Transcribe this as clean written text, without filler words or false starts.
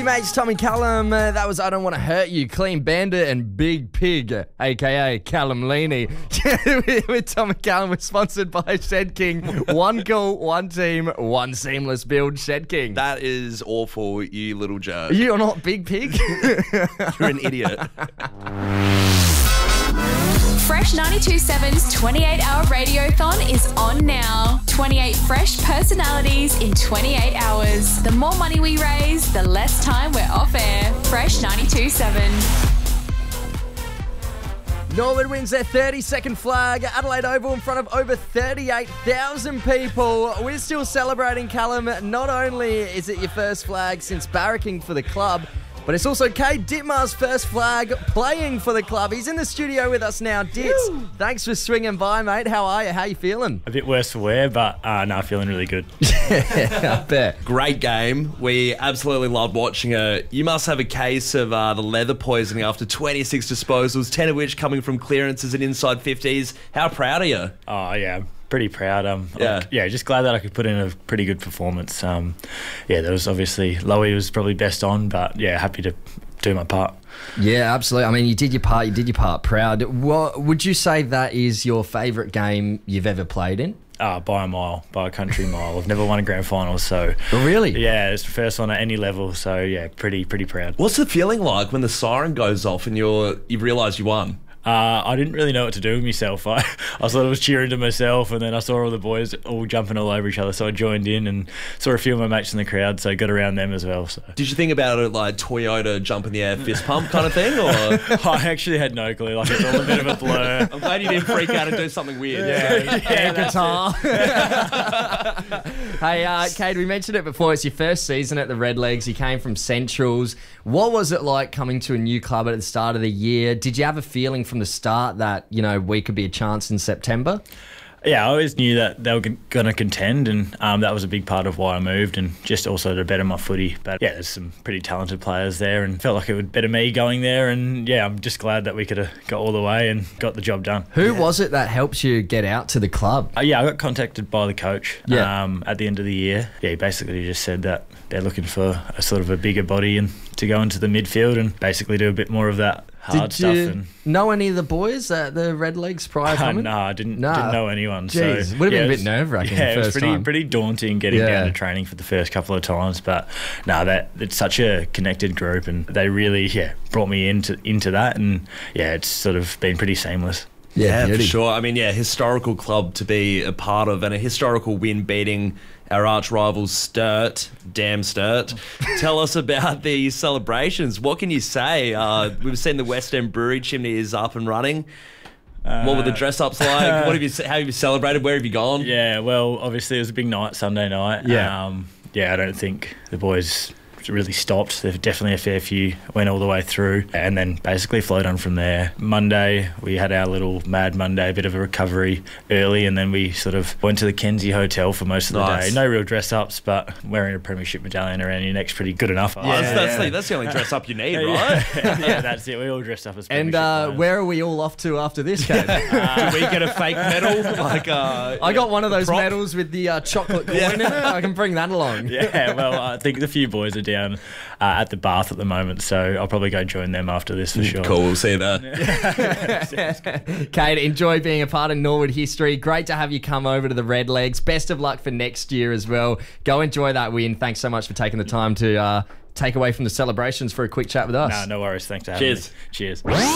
your mates, Tommy Callum. That was I Don't Want to Hurt You, Clean Bandit and Big Pig, a.k.a. Callum Leaney. With Tommy Callum, we're sponsored by Shed King. One call, one team, one seamless build, Shed King. That is awful, you little jerk. You're not Big Pig? You're an idiot. Fresh 92.7's 28-hour radiothon is on now. 28 fresh personalities in 28 hours. The more money we raise, the less time we're off air. Fresh 92.7. Norwood wins their 32nd flag at Adelaide Oval in front of over 38,000 people. We're still celebrating, Callum. Not only is it your first flag since barracking for the club, but it's also Cade Dittmar's first flag playing for the club. He's in the studio with us now. Ditts, thanks for swinging by, mate. How are you? How you feeling? A bit worse for wear, but no, feeling really good. I bet. Great game. We absolutely loved watching it. You must have a case of the leather poisoning after 26 disposals, 10 of which coming from clearances and inside 50s. How proud are you? Oh, yeah. Pretty proud. Just glad that I could put in a pretty good performance. There was obviously Lowy was probably best on, but yeah, happy to do my part. Yeah, absolutely. I mean, you did your part. Proud. What would you say that is your favourite game you've ever played in? By a mile, by a country mile. I've never won a grand final, so... Oh, really? Yeah, it's the first one at any level, so yeah, pretty proud. What's the feeling like when the siren goes off and you realise you won? I didn't really know what to do with myself. I sort of was cheering to myself, and then I saw all the boys all jumping all over each other, so I joined in and saw a few of my mates in the crowd, so got around them as well. So. Did you think about it like Toyota jump in the air fist pump kind of thing? Or I actually had no clue. Like, it's all a bit of a blur. I'm glad you didn't freak out and do something weird. Yeah, guitar. Hey, Cade, we mentioned it before. It's your first season at the Redlegs. You came from Centrals. What was it like coming to a new club at the start of the year? Did you have a feeling from the start that, we could be a chance in September? Yeah, I always knew that they were going to contend, and that was a big part of why I moved, and just also to better my footy. But yeah, there's some pretty talented players there, and felt like it would better me going there. And yeah, I'm just glad that we could have got all the way and got the job done. Who was it that helped you get out to the club? I got contacted by the coach at the end of the year. Yeah, he basically just said that they're looking for a sort of a bigger body and to go into the midfield and basically do a bit more of that hard stuff. Did you know any of the boys at the Redlegs prior coming? No, I didn't know anyone. Jeez, so, would have been a bit nerve-wracking the first time. It was pretty daunting getting down to training for the first couple of times, but it's such a connected group, and they really brought me into that, and it's sort of been pretty seamless. Yeah, for sure. I mean, historical club to be a part of, and a historical win beating our arch rivals Sturt. Damn Sturt. Tell us about the celebrations. What can you say? We've seen the West End Brewery chimney is up and running. What were the dress-ups like? How have you celebrated? Where have you gone? Yeah, well, obviously it was a big night, Sunday night. I don't think the boys really stopped. There's definitely a fair few went all the way through, and then basically flowed on from there. Monday we had our little Mad Monday, a bit of a recovery early, and then we sort of went to the Kenzie Hotel for most of the day. No real dress ups, but wearing a premiership medallion around your neck's pretty good enough. That's the only dress up you need, right? Yeah, that's it. We all dressed up as premiership And where are we all off to after this game? Do we get a fake medal? I got one of those medals with the chocolate coin in it. I can bring that along. Yeah, well, I think the few boys are down at the Bath at the moment, so I'll probably go join them after this for sure. Cool, we'll see you there. Cade, enjoy being a part of Norwood history. Great to have you come over to the Redlegs. Best of luck for next year as well. Go enjoy that win. Thanks so much for taking the time to take away from the celebrations for a quick chat with us. No worries. Thanks for having me. Cheers.